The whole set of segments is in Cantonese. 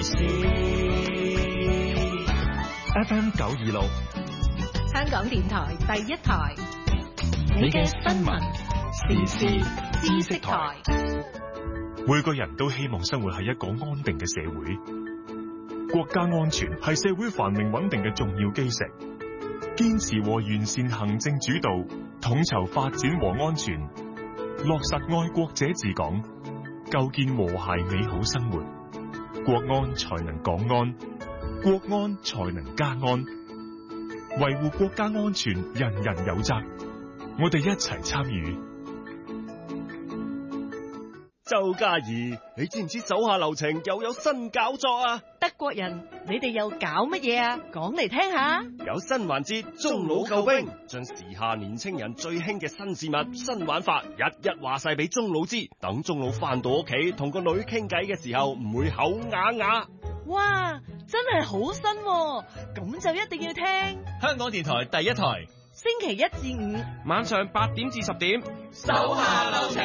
事。FM 926， 香港電台第一台， 你嘅新聞時事知識台。 每個人都希望生活喺一個安定嘅社會，國家安全係社會繁榮穩定嘅重要基石。堅持和完善行政主導，統籌發展和安全，落實愛國者治港，構建和諧美好生活，國安才能港安，國安才能家安。維護國家安全，人人有責，我哋一齊參與。 周嘉怡，你知唔知手下留情又有新搞作啊？ 德國人，你哋又搞乜嘢啊？講嚟聽下。 有新環節，中老救兵，將時下年青人最興嘅新事物、新玩法，一一話晒俾中老知，等中老翻到屋企同個女傾偈嘅時候，唔會口啞啞。 哇，真係好新喎，咁就一定要聽。 香港電台第一台， 星期1至5 晚上8點至10點， 手下留情。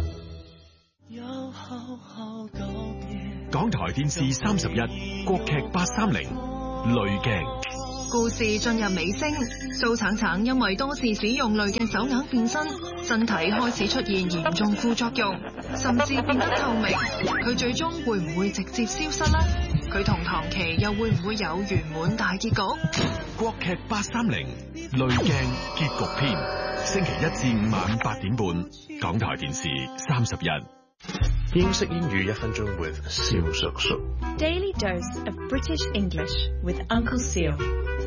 港台電視31，國劇830，濾鏡。 故事進入尾聲，蘇橙橙因為多次使用濾鏡手鐲變身，身體開始出現嚴重副作用，甚至變得透明。佢最終會唔會直接消失呢？佢同唐琪又會唔會有圓滿大結局？ 國劇830，濾鏡結局篇，星期1至5晚8點半，港台電視31。 英式英語1分鐘 with 蕭叔叔。 Daily dose of British English with Uncle Seal.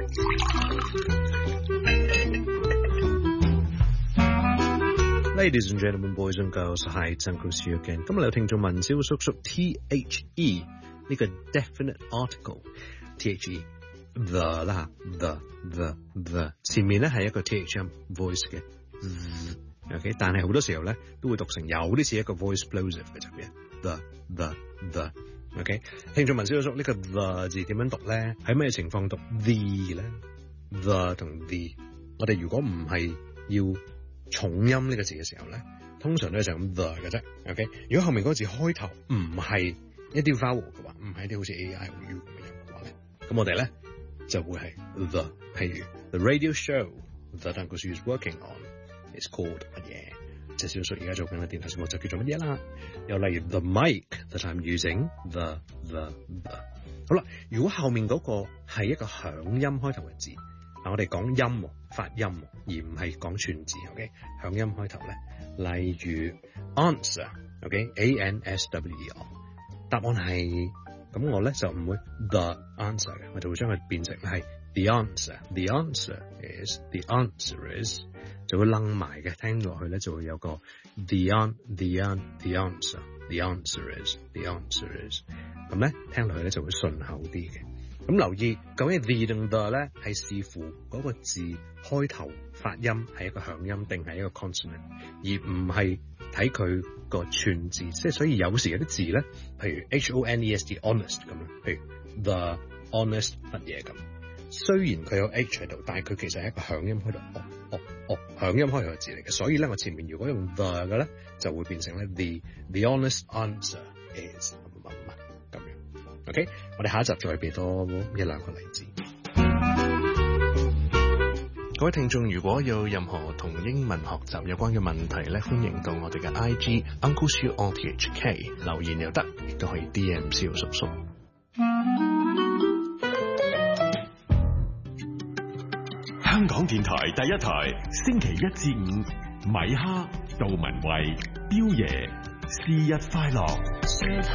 Ladies and gentlemen, boys and girls, hi, it's Uncle Seal again. 今日有聽眾問蕭叔叔 THE 呢個 definite article THE the 啦 the 前面咧係一個 THM voice 嘅。OK， 但係好多時候咧都會讀成有啲似一個 voice plosive 嘅就嘅 the OK， 聽眾問蕭叔呢個 the 字點樣讀咧？喺咩情況讀 the 咧 ？the 同 the， 我哋如果唔係要重音呢個字嘅時候咧，通常咧就咁 the 嘅啫。OK， 如果後面嗰個字開頭唔係一啲 vowel 嘅話，唔係啲好似 a i o u 咁樣嘅話咧，咁我哋咧就會係 the。譬如 the radio show that Uncle Sue is working on。It's called 乜嘢？即係小叔而家做緊嘅電台節目就叫做乜嘢啦？又例如 the mic that I'm using the。好啦，如果後面嗰個係一個響音開頭嘅字，嗱我哋講音發音，而唔係講串字 ，OK？ 響音開頭咧，例如 answer，OK？answer，答案係咁，我咧就唔會 the answer 嘅，我就會將佢變成係 the answer。The answer is。就會楞埋嘅，聽落去咧就會有個 the answer is，咁咧聽落去咧就會順口啲嘅。咁留意究竟 the 定 the 咧係視乎嗰個字開頭發音係一個響音定係一個 consonant， 而唔係睇佢個串字。即係所以有時有啲字咧，譬如 honest honest 咁樣，譬如 the honest 乜嘢咁。雖然佢有 H 喺度，但係佢其實係一個響音開頭，響音開頭嘅字嚟嘅。所以咧，我前面如果用 the 嘅咧，就會變成咧 the honest answer is 乜咁樣。OK， 我哋下一集再俾多一兩個例子。各位聽眾，如果有任何同英文學習有關嘅問題咧，歡迎到我哋嘅 IG Uncle Sue RTHK 留言又得，亦都可以 DM 蕭叔叔。 香港電台第一台，星期1至5，米哈、杜文慧、彪爺，生日快樂。